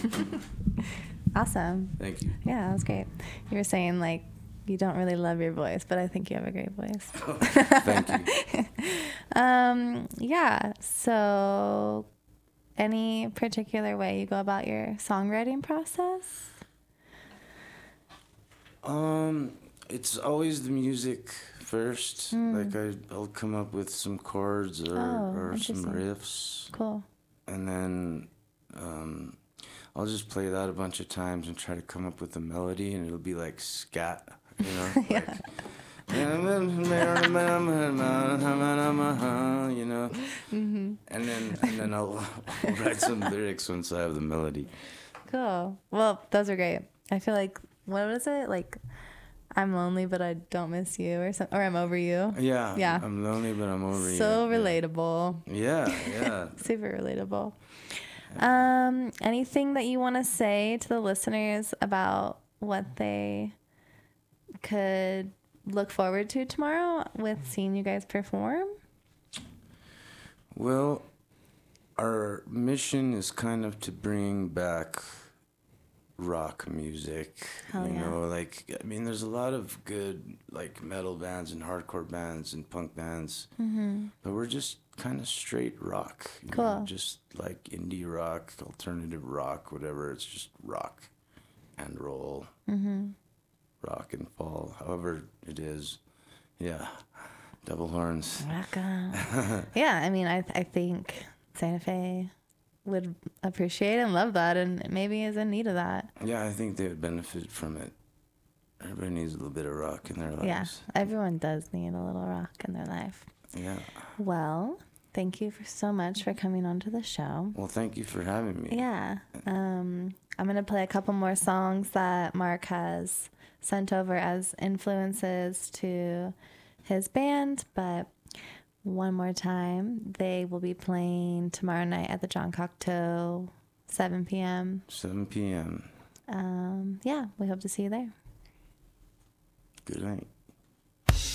Awesome. Thank you. Yeah, that was great. You were saying like you don't really love your voice, but I think you have a great voice. Thank you. Yeah. So, any particular way you go about your songwriting process? It's always the music first. Like I'll come up with some chords or some interesting. riffs, Cool. and then I'll just play that a bunch of times and try to come up with a melody, and it'll be like scat, you know, Yeah. like. You know, and then I'll write some lyrics once I have the melody. Cool. Well, those are great. I feel like, what was it? Like, I'm lonely, but I don't miss you, or something, or I'm over you. Yeah. Yeah. I'm lonely, but I'm over you. So relatable. Yeah. Super relatable. Anything that you want to say to the listeners about what they could look forward to tomorrow with seeing you guys perform? Well, our mission is kind of to bring back rock music. Hell you yeah. know, like, I mean, there's a lot of good, like, metal bands and hardcore bands and punk bands. But we're just kind of straight rock. You Cool. know, just like indie rock, alternative rock, whatever. It's just rock and roll. Rock and fall, however it is. Yeah. Double horns. Rock on. Yeah, I mean, I think Santa Fe would appreciate and love that, and maybe is in need of that. Yeah, I think they would benefit from it. Everybody needs a little bit of rock in their lives. Yeah, everyone does need a little rock in their life. Yeah. Well, thank you so much for coming on to the show. Well, thank you for having me. Yeah. I'm going to play a couple more songs that Mark has sent over as influences to his band, but one more time, they will be playing tomorrow night at the John Cocteau, 7 p.m. 7 p.m. Yeah, we hope to see you there. Good night.